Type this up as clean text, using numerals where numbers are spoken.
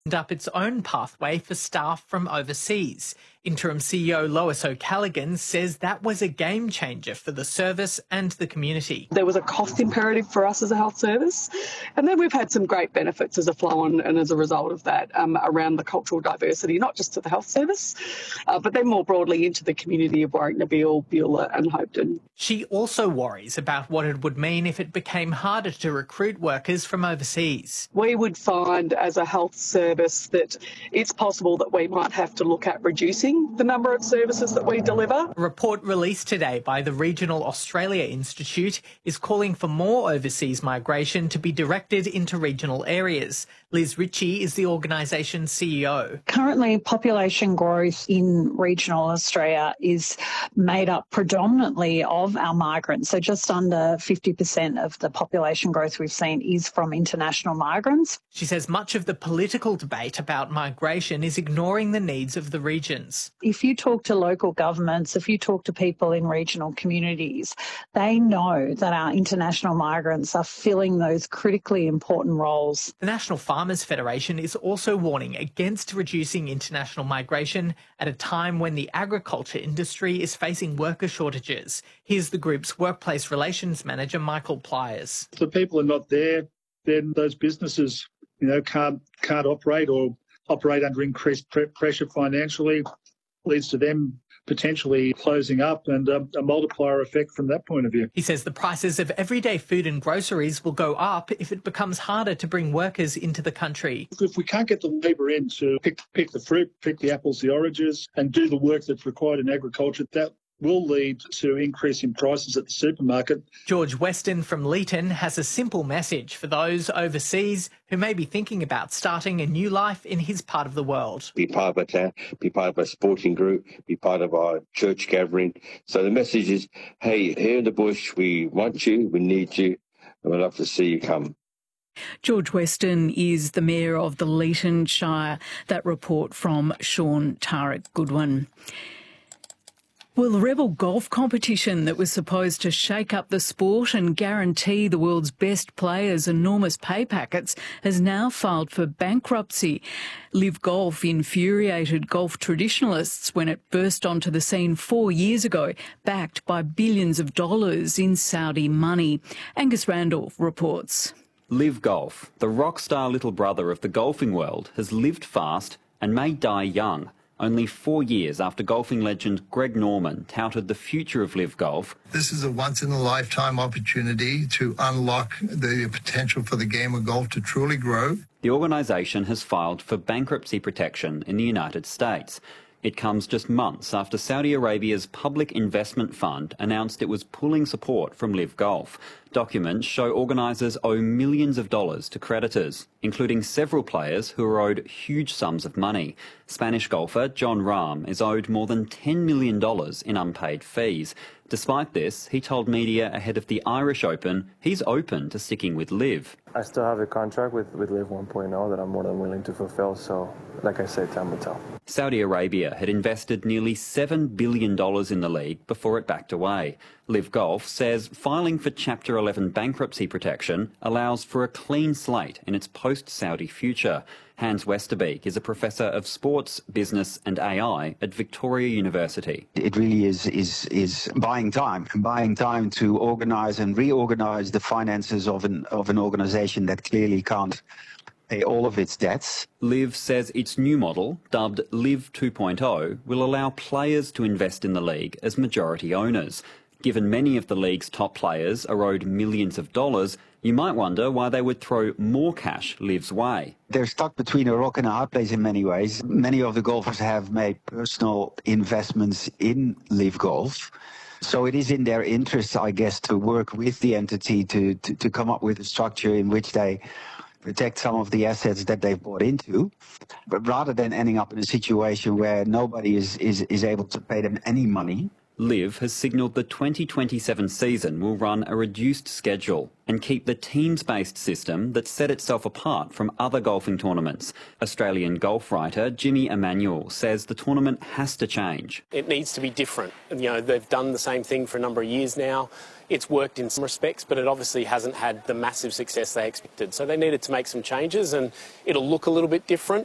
up its own pathway for staff from overseas. Interim CEO Lois O'Callaghan says that was a game changer for the service and the community. There was a cost imperative for us as a health service, and then we've had some great benefits as a flow-on and as a result of that around the cultural diversity, not just to the health service, but then more broadly into the community of Warwick, Nabil, Beulah and Hopetoun. She also worries about what it would mean if it became harder to recruit workers from overseas. We would find as a health service that it's possible that we might have to look at reducing the number of services that we deliver. A report released today by the Regional Australia Institute is calling for more overseas migration to be directed into regional areas. Liz Ritchie is the organisation's CEO. Currently, population growth in regional Australia is made up predominantly of our migrants. So just under 50% of the population growth we've seen is from international migrants. She says much of the political debate about migration is ignoring the needs of the regions. If you talk to local governments, if you talk to people in regional communities, they know that our international migrants are filling those critically important roles. The National Farmers Federation is also warning against reducing international migration at a time when the agriculture industry is facing worker shortages. Here's the group's workplace relations manager, Michael Pliers. If the people are not there, then those businesses, can't operate or operate under increased pressure financially, leads to them potentially closing up and a multiplier effect from that point of view. He says the prices of everyday food and groceries will go up if it becomes harder to bring workers into the country. If we can't get the labour in to pick the fruit, pick the apples, the oranges, and do the work that's required in agriculture, that will lead to increase in prices at the supermarket. George Weston from Leeton has a simple message for those overseas who may be thinking about starting a new life in his part of the world. Be part of a town, be part of a sporting group, be part of our church gathering. So the message is, hey, here in the bush, we want you, we need you, and we'd love to see you come. George Weston is the Mayor of the Leeton Shire. That report from Sean Tarek Goodwin. Well, the Rebel golf competition that was supposed to shake up the sport and guarantee the world's best players enormous pay packets has now filed for bankruptcy. Live Golf infuriated golf traditionalists when it burst onto the scene 4 years ago, backed by billions of dollars in Saudi money. Angus Randolph reports. Live Golf, the rock star little brother of the golfing world, has lived fast and may die young. Only 4 years after golfing legend Greg Norman touted the future of Live Golf. This is a once-in-a-lifetime opportunity to unlock the potential for the game of golf to truly grow. The organisation has filed for bankruptcy protection in the United States. It comes just months after Saudi Arabia's Public Investment Fund announced it was pulling support from Live Golf. Documents show organisers owe millions of dollars to creditors, including several players who are owed huge sums of money. Spanish golfer John Rahm is owed more than $10 million in unpaid fees. Despite this, he told media ahead of the Irish Open he's open to sticking with Live. I still have a contract with Live 1.0 that I'm more than willing to fulfill, so like I said, time will tell. Saudi Arabia had invested nearly $7 billion in the league before it backed away. Live Golf says filing for Chapter 11 bankruptcy protection allows for a clean slate in its post-Saudi future. Hans Westerbeek is a professor of sports, business and AI at Victoria University. It really is buying time to organise and reorganise the finances of an organisation that clearly can't pay all of its debts. Live says its new model, dubbed Live 2.0, will allow players to invest in the league as majority owners. Given many of the league's top players are owed millions of dollars, you might wonder why they would throw more cash Live's way. They're stuck between a rock and a hard place in many ways. Many of the golfers have made personal investments in Live Golf. So it is in their interest, I guess, to work with the entity to come up with a structure in which they protect some of the assets that they've bought into, but rather than ending up in a situation where nobody is able to pay them any money. Live has signalled the 2027 season will run a reduced schedule and keep the teams-based system that set itself apart from other golfing tournaments. Australian golf writer Jimmy Emanuel says the tournament has to change. It needs to be different. They've done the same thing for a number of years now. It's worked in some respects, but it obviously hasn't had the massive success they expected. So they needed to make some changes and it'll look a little bit different.